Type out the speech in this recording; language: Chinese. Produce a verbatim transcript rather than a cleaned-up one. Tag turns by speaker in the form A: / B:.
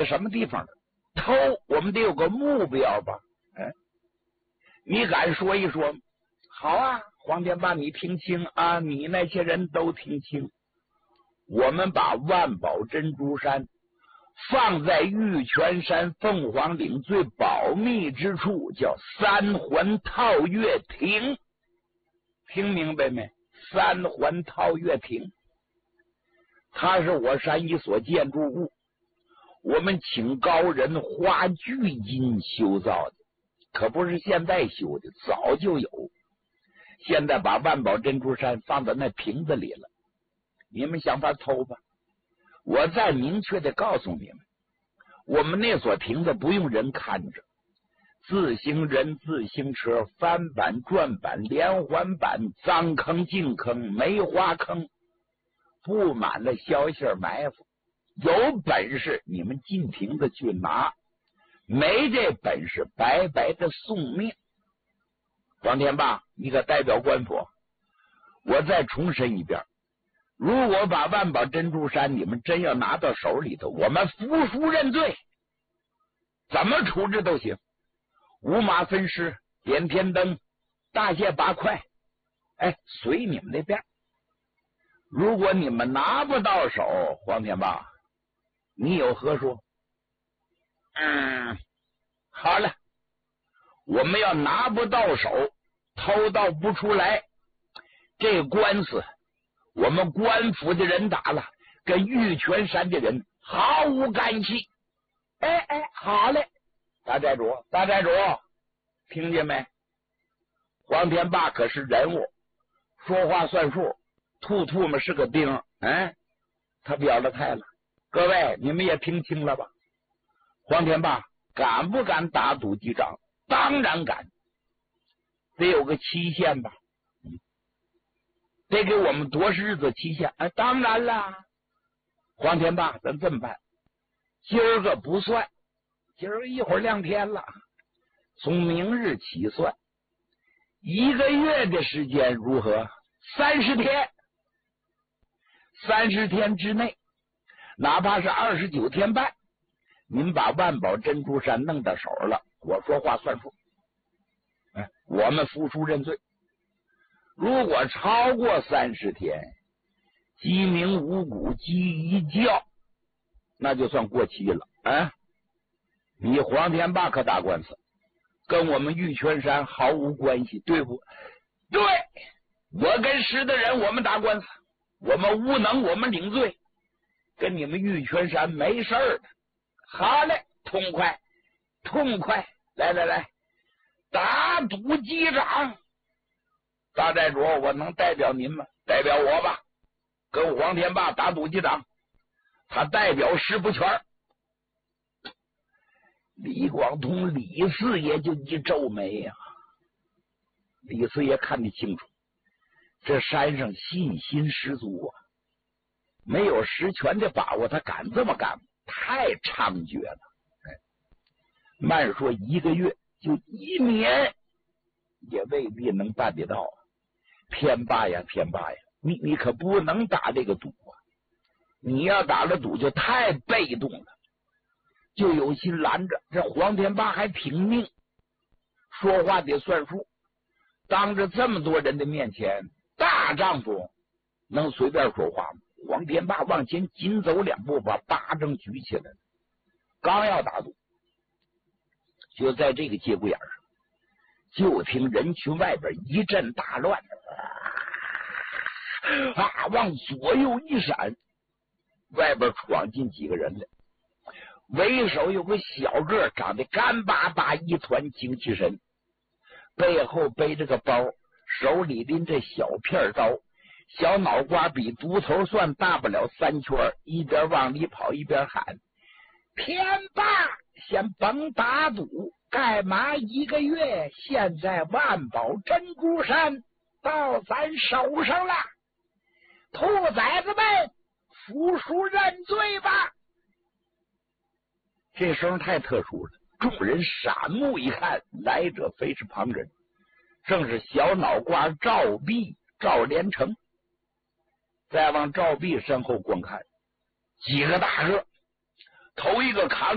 A: 什么地方的？偷，我们得有个目标吧？哎，你敢说一说？好啊，黄天霸，你听清啊，你那些人都听清。我们把万宝珍珠山放在玉泉山凤凰岭最保密之处，叫三环套月亭。听明白没？三环套月亭，它是我山一所建筑物，我们请高人花巨金修造的，可不是现在修的，早就有。现在把万宝珍珠山放到那瓶子里了，你们想法偷吧。我再明确的告诉你们，我们那所亭子不用人看着，自行人、自行车、翻板、转板、连环板、脏坑、净坑、梅花坑，布满了消息埋伏。有本事你们进亭子去拿，没这本事白白的送命。黄天霸，你可代表官府，我再重申一遍，如果把万宝珍珠山你们真要拿到手里头，我们服输认罪，怎么处置都行，五马分尸，点天灯，大卸八块，哎，随你们那边。如果你们拿不到手，黄天霸，你有何说？嗯，好了，我们要拿不到手，偷盗不出来，这官司我们官府的人打了，跟玉泉山的人毫无干系。哎哎，好嘞，大寨主，大寨主，听见没？黄天霸可是人物，说话算数，兔兔们是个钉，哎，他表了态了。各位，你们也听清了吧？黄天霸敢不敢打赌击掌？当然敢，得有个期限吧？得给我们多少日子期限？哎，当然了，黄天霸，咱这么办，今儿个不算，今儿一会儿亮天了，从明日起算，一个月的时间如何？三十天，三十天之内，哪怕是二十九天半，您把万宝珍珠山弄到手了，我说话算数，哎，我们服输认罪。如果超过三十天，鸡鸣五谷鸡一叫，那就算过期了啊！你黄天霸可打官司，跟我们玉泉山毫无关系，对不？对，我跟石的人我们打官司，我们无能，我们领罪，跟你们玉泉山没事儿的。好嘞，痛快，痛快！来来来，打赌击掌。大寨主，我能代表您吗？代表我吧，跟黄天霸打赌击掌，他代表石不全。李广通李四爷就一皱眉呀、啊，李四爷看得清楚，这山上信心十足啊，没有实权的把握，他敢这么干，太猖獗了。哎，慢说一个月，就一年，也未必能办得到。天霸呀，天霸呀，你你可不能打这个赌啊！你要打了赌，就太被动了，就有心拦着。这黄天霸还挺命，说话得算数。当着这么多人的面前，大丈夫能随便说话吗？黄天霸往前紧走两步，把巴掌举起来了，刚要打赌，就在这个节骨眼上，就听人群外边一阵大乱，啊，往左右一闪，外边闯进几个人来，为首有个小个长得干巴巴一团精气神，背后背着个包，手里拎着小片刀，小脑瓜比独头蒜大不了三圈，一边往里跑一边喊：天霸，先甭打赌，干嘛一个月？现在万宝珍珠山到咱手上了，兔崽子们，服输认罪吧！这声太特殊了，众人闪目一看，来者非是旁人，正是小脑瓜赵弼、赵连成。再往赵弼身后观看，几个大个，头一个扛